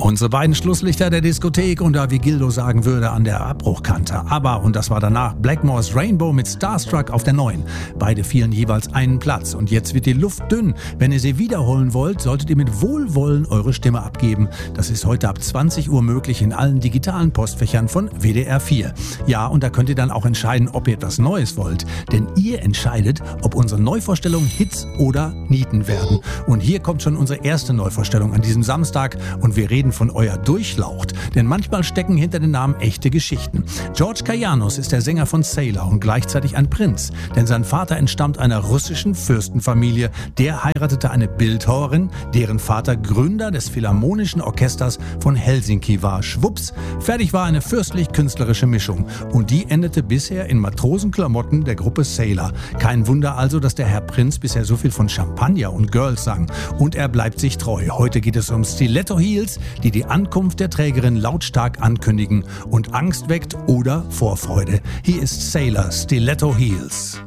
Unsere beiden Schlusslichter der Diskothek und da, wie Gildo sagen würde, an der Abbruchkante. Aber, und das war danach, Blackmore's Rainbow mit Starstruck auf der 9. Beide fielen jeweils einen Platz und jetzt wird die Luft dünn. Wenn ihr sie wiederholen wollt, solltet ihr mit Wohlwollen eure Stimme abgeben. Das ist heute ab 20 Uhr möglich in allen digitalen Postfächern von WDR 4. Ja, und da könnt ihr dann auch entscheiden, ob ihr etwas Neues wollt. Denn ihr entscheidet, ob unsere Neuvorstellungen Hits oder Nieten werden. Und hier kommt schon unsere erste Neuvorstellung an diesem Samstag und wir reden von Euer Durchlaucht. Denn manchmal stecken hinter den Namen echte Geschichten. George Kayanos ist der Sänger von Sailor und gleichzeitig ein Prinz. Denn sein Vater entstammt einer russischen Fürstenfamilie. Der heiratete eine Bildhauerin, deren Vater Gründer des Philharmonischen Orchesters von Helsinki war. Schwupps, fertig war eine fürstlich-künstlerische Mischung. Und die endete bisher in Matrosenklamotten der Gruppe Sailor. Kein Wunder also, dass der Herr Prinz bisher so viel von Champagner und Girls sang. Und er bleibt sich treu. Heute geht es um Stiletto Heels, die die Ankunft der Trägerin lautstark ankündigen und Angst weckt oder Vorfreude. Hier ist Sailor Stiletto Heels.